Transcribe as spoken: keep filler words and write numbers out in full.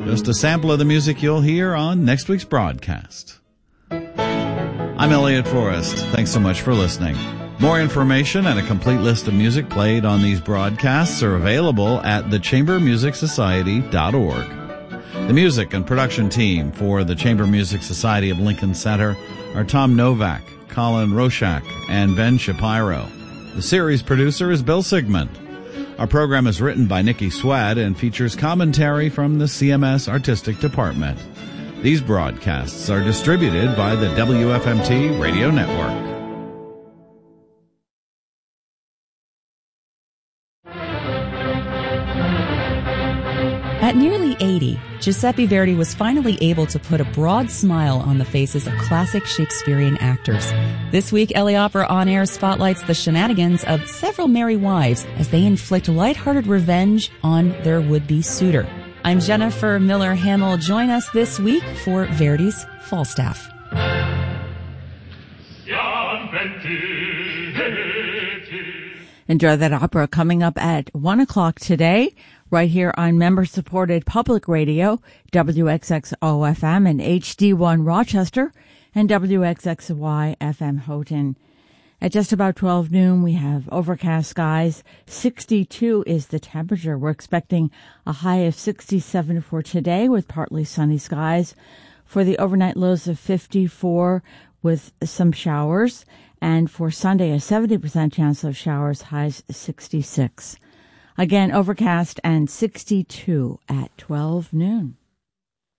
Just a sample of the music you'll hear on next week's broadcast. I'm Elliot Forrest. Thanks so much for listening. More information and a complete list of music played on these broadcasts are available at the chamber music society dot org. The music and production team for the Chamber Music Society of Lincoln Center are Tom Novak, Colin Roshak, and Ben Shapiro. The series producer is Bill Sigmund. Our program is written by Nikki Swad and features commentary from the C M S Artistic Department. These broadcasts are distributed by the W F M T Radio Network. At nearly eighty, Giuseppe Verdi was finally able to put a broad smile on the faces of classic Shakespearean actors. This week, L A Opera On Air spotlights the shenanigans of several merry wives as they inflict lighthearted revenge on their would-be suitor. I'm Jennifer Miller Hamill. Join us this week for Verdi's Falstaff. Enjoy that opera coming up at one o'clock today, right here on member-supported public radio, W X X O F M and H D one Rochester, and W X X Y F M Houghton. At just about twelve noon, we have overcast skies. sixty-two is the temperature. We're expecting a high of sixty-seven for today with partly sunny skies. For the overnight lows of fifty-four with some showers. And for Sunday, a seventy percent chance of showers, highs sixty-six. Again, overcast and sixty-two at twelve noon.